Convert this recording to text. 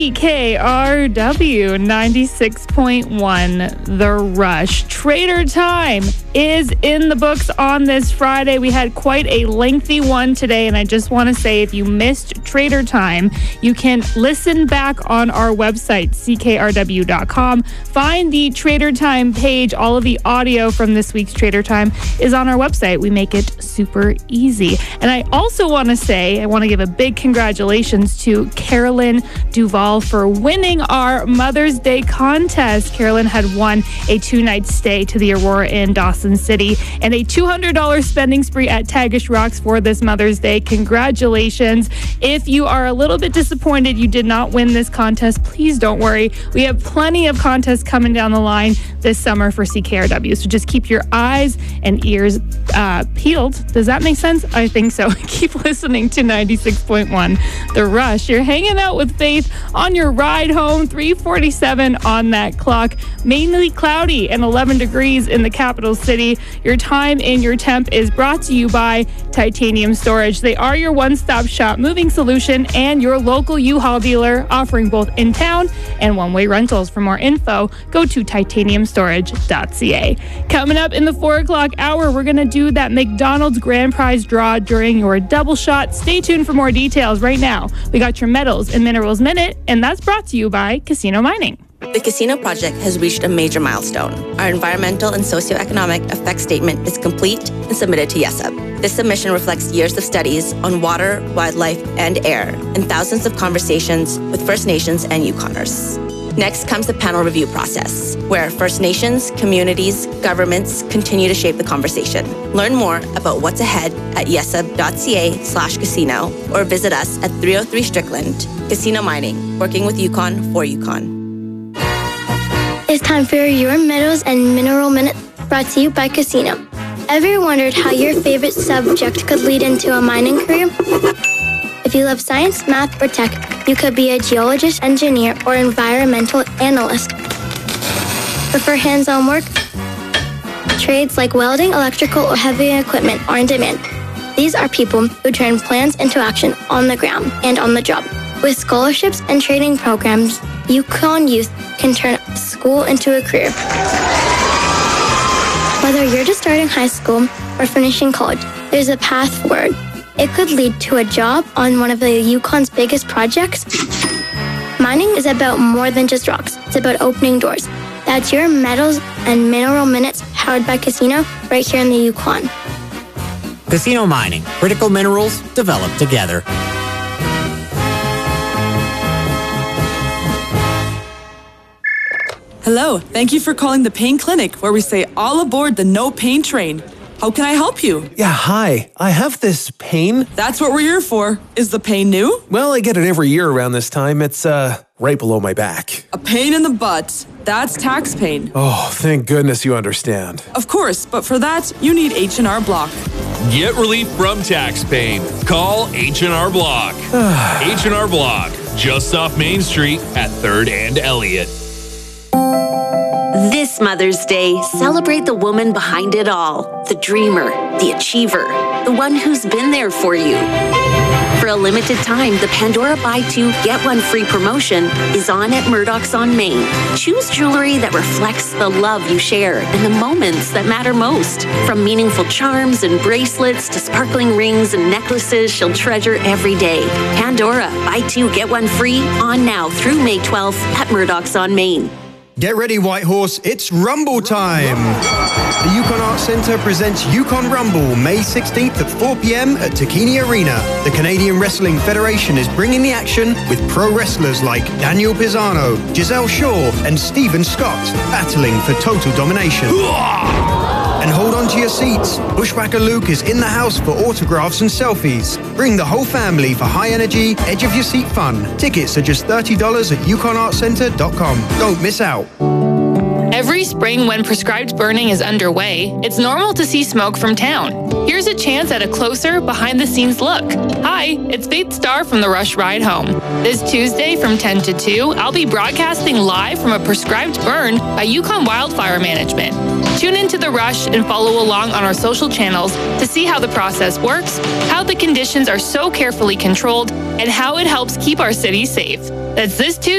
KRW 96.1, The Rush. Trader Time is in the books on this Friday. We had quite a lengthy one today, and I just want to say if you missed Trader Time, you can listen back on our website, ckrw.com. Find the Trader Time page. All of the audio from this week's Trader Time is on our website. We make it super easy. And I also want to say, I want to give a big congratulations to Carolyn Duval for winning our Mother's Day contest. Carolyn had won a 2-night stay to the Aurora in Dawson City and a $200 spending spree at Tagish Rocks for this Mother's Day. Congratulations. If you are a little bit disappointed you did not win this contest, please don't worry. We have plenty of contests coming down the line this summer for CKRW. So just keep your eyes and ears peeled. Does that make sense? I think so. Keep listening to 96.1 The Rush. You're hanging out with Faith on your ride home. 3:47 on that clock. Mainly cloudy and 11 degrees in the capital city. Your time and your temp is brought to you by Titanium Storage. They are your one-stop shop moving solution and your local U-Haul dealer, offering both in-town and one-way rentals. For more info, go to titaniumstorage.ca. Coming up in the 4 o'clock hour, we're going to do that McDonald's grand prize draw during your double shot. Stay tuned for more details. Right now, we got your Metals and Minerals Minute, and that's brought to you by Casino Mining. The Casino project has reached a major milestone. Our environmental and socioeconomic effect statement is complete and submitted to YESUB. This submission reflects years of studies on water, wildlife, and air, and thousands of conversations with First Nations and Yukoners. Next comes the panel review process, where First Nations, communities, governments continue to shape the conversation. Learn more about what's ahead at yesub.ca/casino or visit us at 303 Strickland. Casino Mining, working with Yukon for Yukon. It's time for your Metals and Mineral Minute, brought to you by Casino. Ever wondered how your favorite subject could lead into a mining career? If you love science, math, or tech, you could be a geologist, engineer, or environmental analyst. Prefer hands-on work? Trades like welding, electrical, or heavy equipment are in demand. These are people who turn plans into action on the ground and on the job. With scholarships and training programs, Yukon youth can turn school into a career. Whether you're just starting high school or finishing college, there's a path forward. It could lead to a job on one of the Yukon's biggest projects. Mining is about more than just rocks. It's about opening doors. That's your Metals and Mineral Minutes, powered by Casino, right here in the Yukon. Casino Mining. Critical minerals developed together. Hello, thank you for calling the Pain Clinic, where we say all aboard the no pain train. How can I help you? Yeah, hi. I have this pain. That's what we're here for. Is the pain new? Well, I get it every year around this time. It's, right below my back. A pain in the butt. That's tax pain. Oh, thank goodness you understand. Of course, but for that, you need H&R Block. Get relief from tax pain. Call H&R Block. H&R Block, just off Main Street at 3rd and Elliott. This Mother's Day, celebrate the woman behind it all. The dreamer, the achiever, the one who's been there for you. For a limited time, the Pandora Buy 2, Get 1 Free promotion is on at Murdoch's on Main. Choose jewelry that reflects the love you share and the moments that matter most. From meaningful charms and bracelets to sparkling rings and necklaces she'll treasure every day. Pandora Buy 2, Get 1 Free on now through May 12th at Murdoch's on Main. Get ready, Whitehorse, it's Rumble time! The Yukon Arts Centre presents Yukon Rumble, May 16th at 4 p.m. at Takini Arena. The Canadian Wrestling Federation is bringing the action with pro wrestlers like Daniel Pisano, Giselle Shaw, and Stephen Scott battling for total domination. And hold on to your seats. Bushwhacker Luke is in the house for autographs and selfies. Bring the whole family for high energy, edge of your seat fun. Tickets are just $30 at yukonartcenter.com. Don't miss out. Every spring when prescribed burning is underway, it's normal to see smoke from town. Here's a chance at a closer, behind-the-scenes look. Hi, it's Faith Starr from The Rush Ride Home. This Tuesday from 10 to 2, I'll be broadcasting live from a prescribed burn by Yukon Wildfire Management. Tune into The Rush and follow along on our social channels to see how the process works, how the conditions are so carefully controlled, and how it helps keep our city safe. That's this Tuesday.